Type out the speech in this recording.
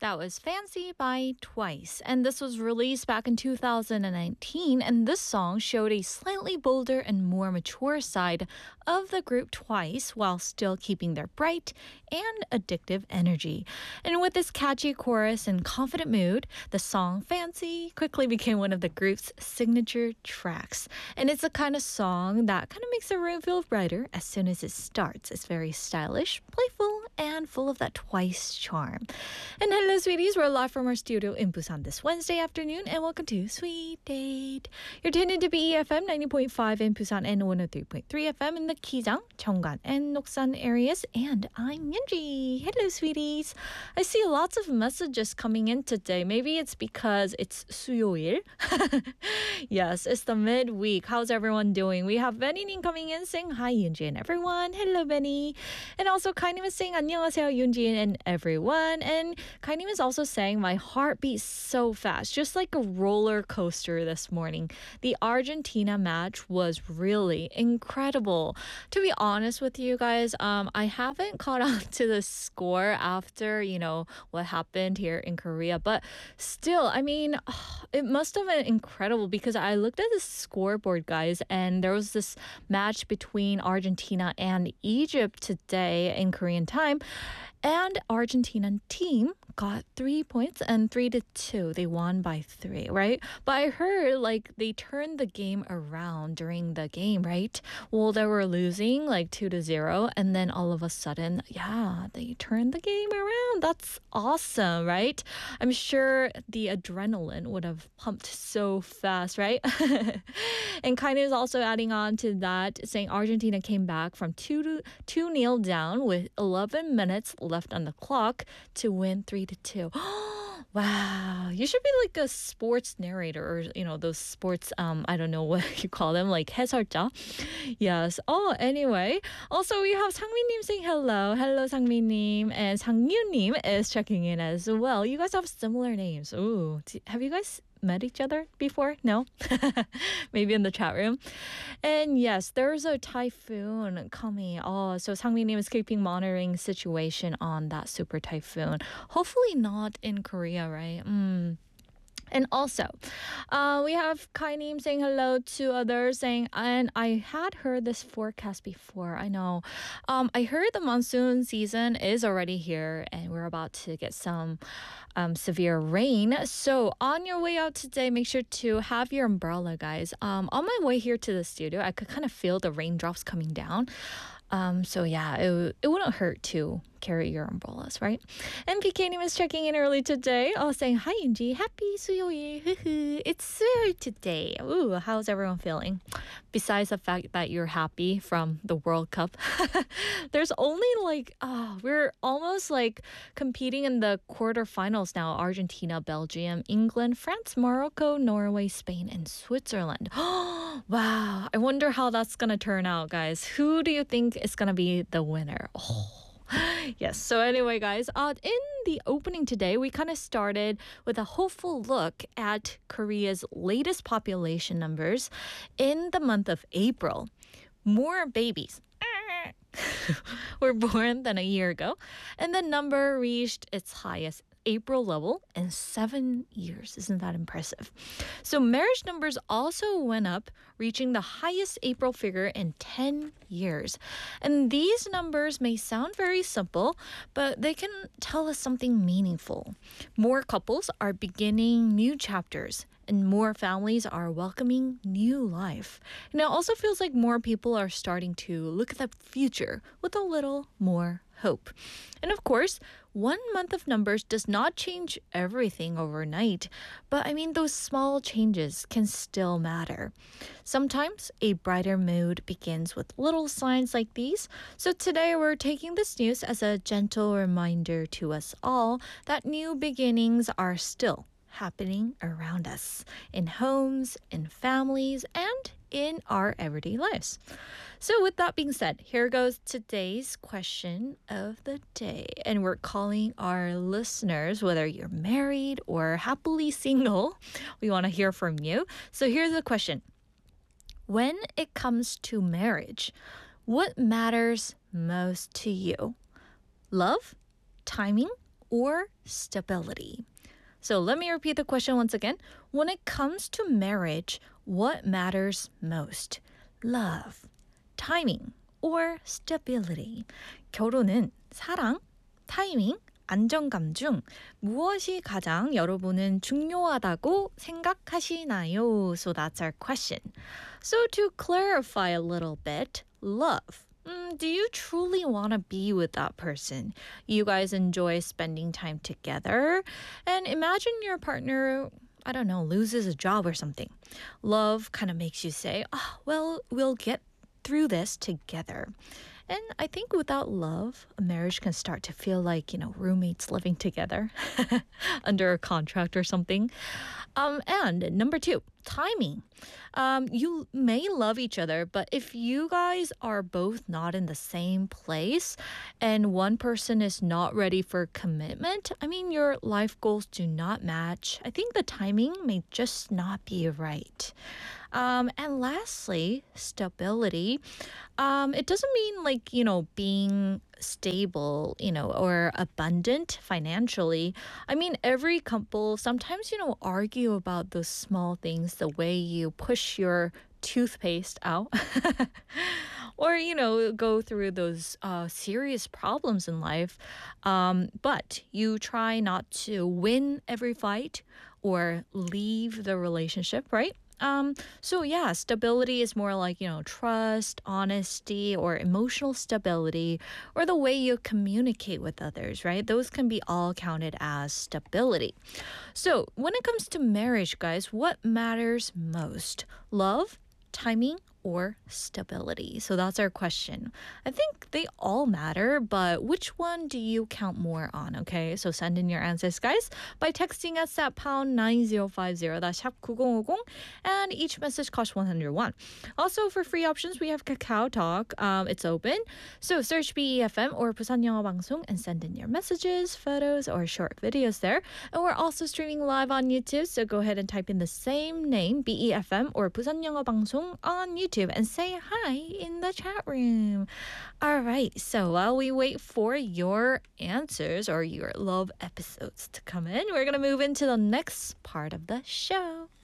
That was Fancy by Twice, and this was released back in 2019, and this song showed a slightly bolder and more mature side of the group Twice while still keeping their bright and addictive energy. And with this catchy chorus and confident mood, the song Fancy quickly became one of the group's signature tracks. And it's a kind of song that kind of makes the room feel brighter as soon as it starts. It's very stylish, playful, and full of that Twice charm. And hello, sweeties. We're live from our studio in Busan this Wednesday afternoon, and welcome to Sweet Date. You're tuned into BEFM 90.5 in Busan and 103.3 FM in the Kijang, Cheonggan, and Noksan areas. And I'm Yunji. Hello, sweeties. I see lots of messages coming in today. Maybe it's because it's 수요일. Yes, it's the midweek. How's everyone doing? We have Benny coming in saying hi, Yunji and everyone. Hello, Benny. And also, Kainim is saying 안녕하세요, Yunji and everyone. And Kainim is also saying my heart beats so fast, just like a roller coaster this morning. The Argentina match was really incredible. To be honest with you guys, I haven't caught on to the score after, what happened here in Korea. But still, I mean, it must have been incredible because I looked at the scoreboard, guys, and there was this match between Argentina and Egypt today in Korean time. And Argentinian team got 3 points and 3-2. They won by 3, right? But I heard they turned the game around during the game, right? Well, they were losing 2-0, and then all of a sudden, they turned the game around. That's awesome, right? I'm sure the adrenaline would have pumped so fast, right? And kind of is also adding on to that, saying Argentina came back from 2-0 down with 11 minutes left on the clock to win 3-2. Wow, you should be like a sports narrator or those sports I don't know what you call them, like 해설자. Yes. Oh, anyway, also we have 상민님 saying hello 상민님, and 상유님 is checking in as well. You guys have similar names. Ooh, have you guys met each other before? No? Maybe in the chat room. And yes, there's a typhoon coming. Oh, so Sangmi-nim is keeping monitoring situation on that super typhoon. Hopefully not in Korea, right? And also, we have Kai-nim saying hello to others, saying, and I had heard this forecast before, I know. I heard the monsoon season is already here and we're about to get some severe rain. So on your way out today, make sure to have your umbrella, guys. On my way here to the studio, I could kind of feel the raindrops coming down. So yeah, it wouldn't hurt to carry your umbrellas, right? And PK was checking in early today, saying, hi, Yunji, happy 수요일. It's 수요일 today. Ooh, how's everyone feeling? Besides the fact that you're happy from the World Cup, there's only we're almost competing in the quarterfinals now. Argentina, Belgium, England, France, Morocco, Norway, Spain, and Switzerland. Wow, I wonder how that's gonna turn out, guys. Who do you think is gonna be the winner? Yes. So anyway, guys, in the opening today, we kind of started with a hopeful look at Korea's latest population numbers in the month of April. More babies were born than a year ago, and the number reached its highest April level in 7 years. Isn't that impressive? So marriage numbers also went up, reaching the highest April figure in 10 years. And these numbers may sound very simple, but they can tell us something meaningful. More couples are beginning new chapters, and more families are welcoming new life. And it also feels like more people are starting to look at the future with a little more hope. And of course, 1 month of numbers does not change everything overnight, but those small changes can still matter. Sometimes a brighter mood begins with little signs like these. So today we're taking this news as a gentle reminder to us all that new beginnings are still happening around us, in homes, in families, and in our everyday lives. So with that being said, here goes today's question of the day. And we're calling our listeners, whether you're married or happily single, we want to hear from you. So here's the question. When it comes to marriage, what matters most to you? Love, timing, or stability? So let me repeat the question once again. When it comes to marriage, what matters most? Love, timing, or stability? 결혼은 사랑, 타이밍, 안정감 중 무엇이 가장 여러분은 중요하다고 생각하시나요? So that's our question. So to clarify a little bit, love. Do you truly want to be with that person? You guys enjoy spending time together? And imagine your partner, I don't know, loses a job or something. Love kind of makes you say, oh, well, we'll get through this together. And I think without love, a marriage can start to feel like, roommates living together under a contract or something. And number two, timing. You may love each other, but if you guys are both not in the same place and one person is not ready for commitment, I mean, your life goals do not match. I think the timing may just not be right. And lastly, stability. It doesn't mean like, being stable, or abundant financially. I mean, every couple sometimes, argue about those small things, the way you push your toothpaste out. Or, go through those serious problems in life. But you try not to win every fight or leave the relationship, right? So yeah, stability is more like, trust, honesty, or emotional stability, or the way you communicate with others, right? Those can be all counted as stability. So when it comes to marriage, guys, what matters most? Love, timing, or stability? So that's our question. I think they all matter, but which one do you count more on? Okay, so send in your answers, guys, by texting us at pound 9050, that's 샵 9050, and each message costs 101. Also, for free options, we have Kakao Talk. It's open. So search BEFM or Busan 영어 방송 and send in your messages, photos, or short videos there. And we're also streaming live on YouTube, so go ahead and type in the same name, BEFM or Busan 영어 방송 on YouTube and say hi in the chat room. All right, so while we wait for your answers or your love episodes to come in, we're going to move into the next part of the show.